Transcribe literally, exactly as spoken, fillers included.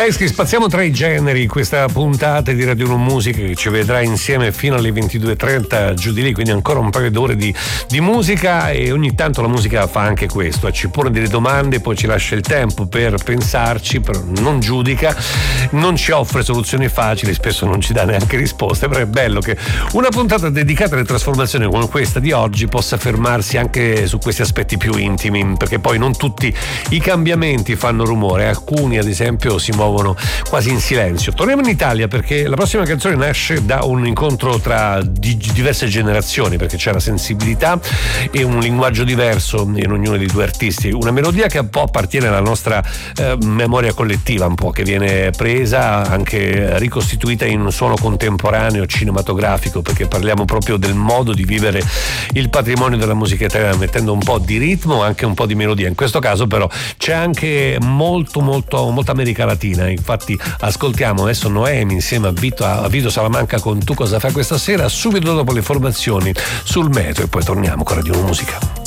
Lei spaziamo tra i generi, questa puntata di Radio uno Musica che ci vedrà insieme fino alle ventidue e trenta giù di lì, quindi ancora un paio d'ore di, di musica, e ogni tanto la musica fa anche questo, ci pone delle domande, poi ci lascia il tempo per pensarci, però non giudica, non ci offre soluzioni facili, spesso non ci dà neanche risposte, però è bello che una puntata dedicata alle trasformazioni come questa di oggi possa fermarsi anche su questi aspetti più intimi, perché poi non tutti i cambiamenti fanno rumore, alcuni ad esempio si muovono quasi in silenzio. Torniamo in Italia perché la prossima canzone nasce da un incontro tra di diverse generazioni, perché c'è una sensibilità e un linguaggio diverso in ognuno dei due artisti, una melodia che un po' appartiene alla nostra eh, memoria collettiva, un po' che viene presa, anche ricostituita in un suono contemporaneo cinematografico, perché parliamo proprio del modo di vivere il patrimonio della musica italiana, mettendo un po' di ritmo, anche un po' di melodia. In questo caso però c'è anche molto molto molta America Latina, infatti ascoltiamo adesso Noemi insieme a Vito, a Vito Salamanca con Tu cosa fai questa sera, subito dopo le formazioni sul metro, e poi torniamo con Radio uno Musica.